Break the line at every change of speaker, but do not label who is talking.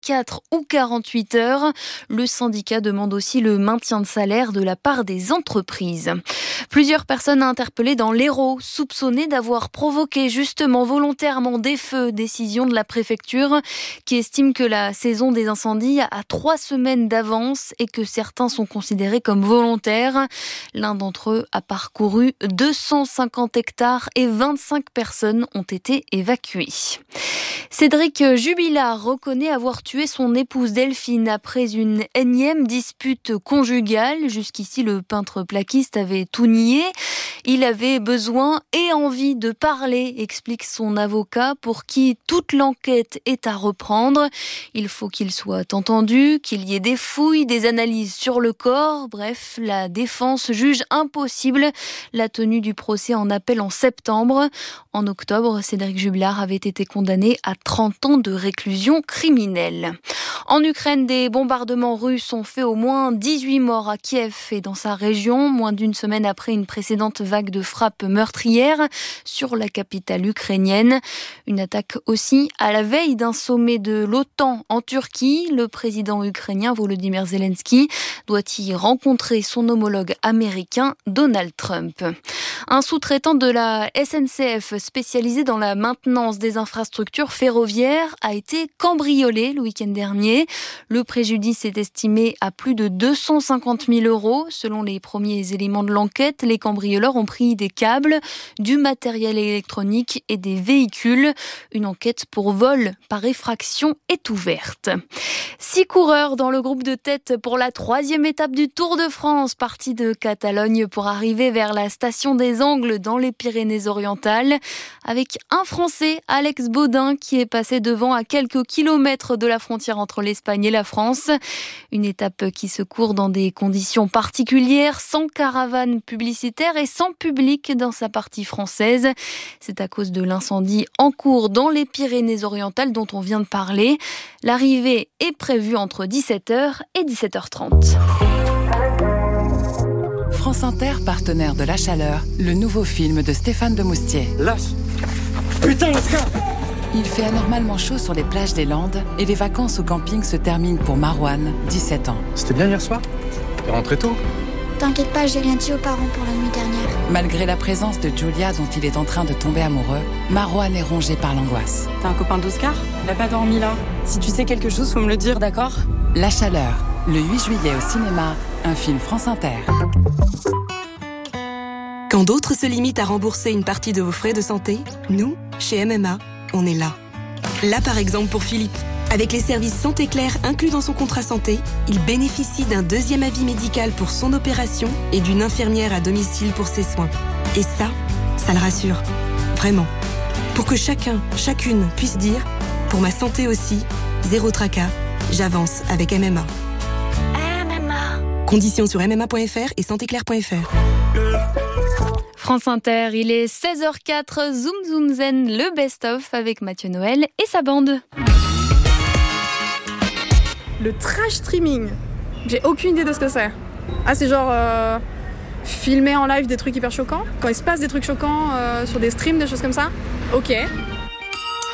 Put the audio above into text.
24 ou 48 heures. Le syndicat demande aussi le maintien de salaire de la part des entreprises. Plusieurs personnes interpellées dans l'Hérault, soupçonnées d'avoir provoqué justement volontairement des feux. Décision de la préfecture qui estime que la saison des incendies a 3 semaines d'avance et que certains sont considérés comme volontaires. L'un d'entre eux a parcouru 250 hectares et 25 personnes ont été évacuées. Cédric Jubilard reconnaît avoir tué son épouse Delphine après une énième dispute conjugale. Jusqu'ici, le peintre plaquiste avait tout nié. Il avait besoin et envie de parler, explique son avocat, pour qui toute l'enquête est à reprendre. Il faut qu'il soit entendu, qu'il y ait des fouilles, des analyses sur le corps. Bref, la défense juge impossible la tenue du procès en appel en septembre. En octobre, Cédric Jubilard avait été condamné à 30 ans de réclusion criminelle. En Ukraine, des bombardements russes ont fait au moins 18 morts à Kiev et dans sa région, moins d'une semaine après une précédente vague de frappes meurtrières sur la capitale ukrainienne. Une attaque aussi à la veille d'un sommet de l'OTAN en Turquie. Le président ukrainien Volodymyr Zelensky doit y rencontrer son homologue américain Donald Trump. Un sous-traitant de la SNCF spécialisé dans la maintenance des infrastructures ferroviaires a été cambriolé le week-end dernier. Le préjudice est estimé à plus de 250 000 €. Selon les premiers éléments de l'enquête, les cambrioleurs ont pris des câbles, du matériel électronique et des véhicules. Une enquête pour vol par effraction est ouverte. 6 coureurs dans le groupe de tête pour la 3e étape du Tour de France, partie de Catalogne pour arriver vers la station des Angles dans les Pyrénées-Orientales, avec un Français, Alex Baudin, qui est passé devant à quelques kilomètres de la frontière entre l'Espagne et la France. Une étape qui se court dans des conditions particulières, sans caravane publicitaire et sans public dans sa partie française. C'est à cause de l'incendie en cours dans les Pyrénées-Orientales dont on vient de parler. L'arrivée est prévue entre 17h et 17h30.
France Inter, partenaire de La Chaleur, le nouveau film de Stéphane Demoustier.
Lâche! Putain, Oscar!
Il fait anormalement chaud sur les plages des Landes et les vacances au camping se terminent pour Marouane, 17 ans.
C'était bien hier soir? T'es rentré tôt?
T'inquiète pas, j'ai rien dit aux parents pour la nuit dernière.
Malgré la présence de Julia dont il est en train de tomber amoureux, Marouane est rongé par l'angoisse.
T'es un copain d'Oscar? Il a pas dormi là. Si tu sais quelque chose, faut me le dire, d'accord?
La Chaleur, le 8 juillet au cinéma, un film France Inter.
Quand d'autres se limitent à rembourser une partie de vos frais de santé, nous, chez MMA, on est là. Là par exemple pour Philippe. Avec les services Santé Claire inclus dans son contrat santé, il bénéficie d'un 2e avis médical pour son opération et d'une infirmière à domicile pour ses soins. Et ça le rassure. Vraiment. Pour que chacune puisse dire « Pour ma santé aussi, zéro tracas, j'avance avec MMA ». MMA. Conditions sur mma.fr et santéclaire.fr.
France Inter, il est 16h04, Zoom Zoom Zen, le best-of avec Mathieu Noël et sa bande.
Le trash streaming, j'ai aucune idée de ce que c'est. Ah, c'est genre filmer en live des trucs hyper choquants? Quand il se passe des trucs choquants sur des streams, des choses comme ça? Ok.